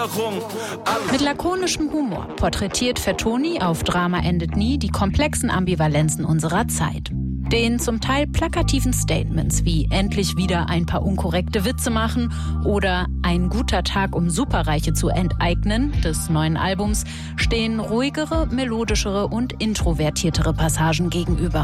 Behinderung. Mit lakonischem Humor porträtiert Fertoni auf Drama endet nie die komplexen Ambivalenzen unserer Zeit. Den zum Teil plakativen Statements wie endlich wieder ein paar unkorrekte Witze machen oder ein guter Tag, um Superreiche zu enteignen des neuen Albums stehen ruhigere, melodischere und introvertiertere Passagen gegenüber.